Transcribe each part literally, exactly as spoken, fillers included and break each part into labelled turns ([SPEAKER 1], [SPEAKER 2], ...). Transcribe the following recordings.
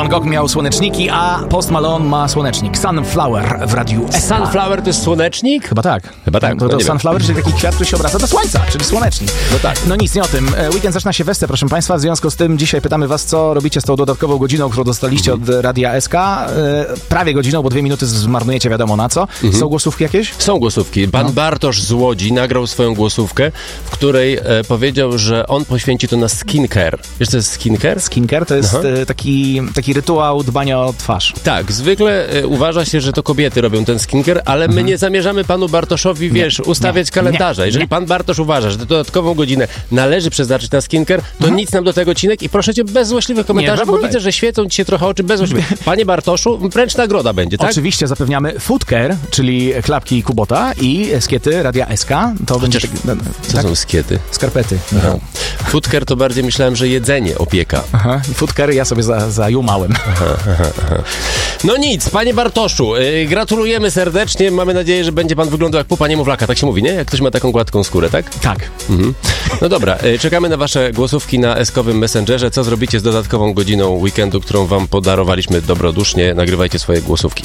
[SPEAKER 1] Van Gogh miał słoneczniki, a Post Malone ma słonecznik. Sunflower w radiu S K.
[SPEAKER 2] Sunflower to jest słonecznik?
[SPEAKER 1] Chyba tak.
[SPEAKER 2] Chyba tak.
[SPEAKER 1] To, to
[SPEAKER 2] no
[SPEAKER 1] sunflower, czyli taki kwiat, który się obraca do słońca, czyli słonecznik.
[SPEAKER 2] No tak.
[SPEAKER 1] No nic, nie o tym. Weekend zaczyna się we wtorek, proszę Państwa. W związku z tym dzisiaj pytamy Was, co robicie z tą dodatkową godziną, którą dostaliście mhm. od Radia S K. E, prawie godziną, bo dwie minuty zmarnujecie wiadomo na co. Mhm. Są głosówki jakieś?
[SPEAKER 2] Są głosówki. Pan no. Bartosz z Łodzi nagrał swoją głosówkę, w której e, powiedział, że on poświęci to na skincare. Wiesz, co jest skincare?
[SPEAKER 1] Skincare to jest e, taki, taki rytuał dbania o twarz.
[SPEAKER 2] Tak, zwykle e, uważa się, że to kobiety robią ten skincare, ale mhm. my nie zamierzamy panu Bartoszowi, wiesz, nie, ustawiać nie, kalendarza.
[SPEAKER 1] nie,
[SPEAKER 2] Jeżeli
[SPEAKER 1] nie.
[SPEAKER 2] pan Bartosz uważa, że dodatkową godzinę należy przeznaczyć na skincare, to mhm. nic nam do tego, Cinek, i proszę cię bez złośliwych komentarzy, nie, bo widzę, że świecą ci się trochę oczy bez złośliwych. Panie Bartoszu, wręcz nagroda będzie, tak?
[SPEAKER 1] Oczywiście zapewniamy Food Care, czyli klapki Kubota i skiety Radia S K. To będzie tak,
[SPEAKER 2] co
[SPEAKER 1] tak?
[SPEAKER 2] są skiety?
[SPEAKER 1] Skarpety.
[SPEAKER 2] Aha. Food Care to bardziej myślałem, że jedzenie, opieka.
[SPEAKER 1] Aha. Food Care ja sobie za, zajumałem.
[SPEAKER 2] Aha, aha, aha. No nic, panie Bartoszu, yy, gratulujemy serdecznie. Mamy nadzieję, że będzie pan wyglądał jak pupa niemowlaka, tak się mówi, nie? Jak ktoś ma taką gładką skórę, tak?
[SPEAKER 1] Tak.
[SPEAKER 2] Mhm. No dobra, yy, czekamy na wasze głosówki na eskowym Messengerze. Co zrobicie z dodatkową godziną weekendu, którą wam podarowaliśmy dobrodusznie? Nagrywajcie swoje głosówki.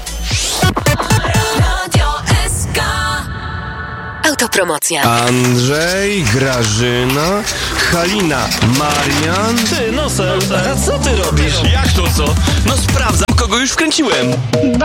[SPEAKER 3] Autopromocja.
[SPEAKER 4] Andrzej, Grażyna, Halina, Marian.
[SPEAKER 5] Ty, nosem, a co ty robisz? Jak to co? No sprawdzam, kogo już wkręciłem.